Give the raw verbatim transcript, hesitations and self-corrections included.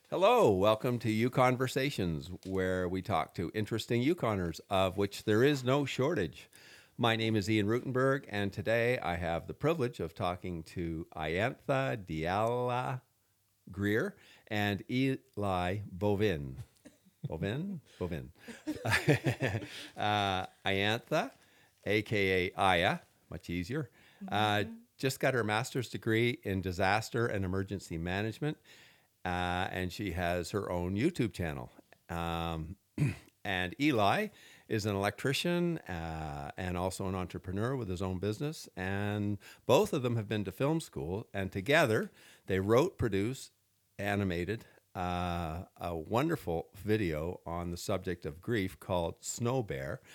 Hello, welcome to U-Conversations, where we talk to interesting Yukoners, of which there is no shortage. My name is Ian Rutenberg, and today I have the privilege of talking to Iantha Diala Greer and Eli Bovin. Bovin? Bovin. uh, Iantha, aka Aya, much easier, uh, just got her master's degree in disaster and emergency management, uh, and she has her own YouTube channel. Um, and Eli is an electrician uh, and also an entrepreneur with his own business. And both of them have been to film school, and together they wrote, produced, animated uh, a wonderful video on the subject of grief called Snow Bear,